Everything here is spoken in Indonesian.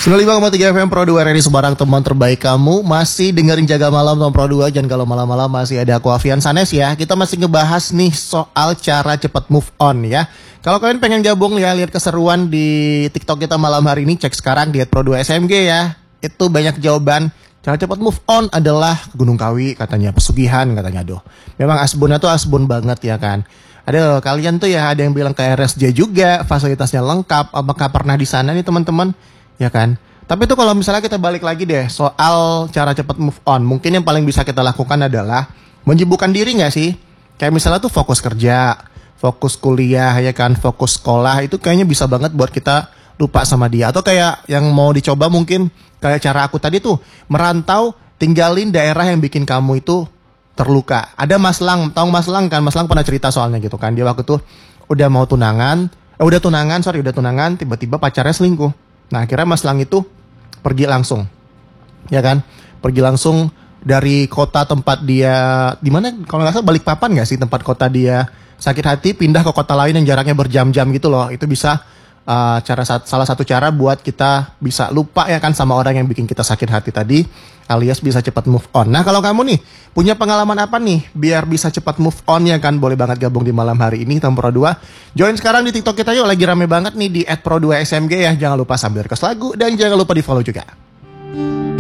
95,3 FM Pro 2 RRI Semarang, teman terbaik kamu. Masih dengerin Jaga Malam sama Pro 2. Dan kalau malam-malam masih ada aku Afian Sanes ya. Kita masih ngebahas nih soal cara cepat move on ya. Kalau kalian pengen gabung ya, lihat keseruan di TikTok kita malam hari ini, cek sekarang di @pro 2 SMG ya. Itu banyak jawaban. Cara cepat move on adalah ke Gunung Kawi katanya, pesugihan katanya. Aduh, memang asbunnya tuh asbun banget ya kan. Ada kalian tuh ya, ada yang bilang ke RSJ juga, fasilitasnya lengkap. Apakah pernah di sana nih teman-teman? Ya kan. Tapi tuh kalau misalnya kita balik lagi deh soal cara cepat move on, mungkin yang paling bisa kita lakukan adalah menyibukkan diri nggak sih? Kayak misalnya tuh fokus kerja, fokus kuliah ya kan, fokus sekolah, itu kayaknya bisa banget buat kita lupa sama dia. Atau kayak yang mau dicoba mungkin kayak cara aku tadi tuh, merantau, tinggalin daerah yang bikin kamu itu terluka. Ada Mas Lang, tahu Mas Lang kan? Mas Lang pernah cerita soalnya gitu kan. Dia waktu tuh udah tunangan, tiba-tiba pacarnya selingkuh. Nah akhirnya Mas Lang itu pergi langsung, ya kan? Pergi langsung dari kota tempat dia, di mana kalau nggak salah Balikpapan nggak sih tempat kota dia sakit hati, pindah ke kota lain yang jaraknya berjam-jam gitu loh. Itu bisa salah satu cara buat kita bisa lupa ya kan sama orang yang bikin kita sakit hati tadi, alias bisa cepat move on. Nah kalau kamu nih punya pengalaman apa nih biar bisa cepat move on ya kan, boleh banget gabung di malam hari ini Tom Pro 2. Join sekarang di TikTok kita yuk, lagi rame banget nih di @pro2smg ya. Jangan lupa sambil request lagu dan jangan lupa di follow juga.